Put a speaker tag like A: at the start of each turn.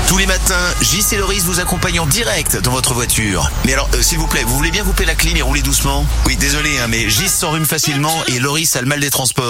A: Tous les matins, Gis et Loris vous accompagnent en direct dans votre voiture. Mais alors, s'il vous plaît, vous voulez bien couper la clim et rouler doucement ? Oui, désolé, mais Gis s'enrhume facilement et Loris a le mal des transports.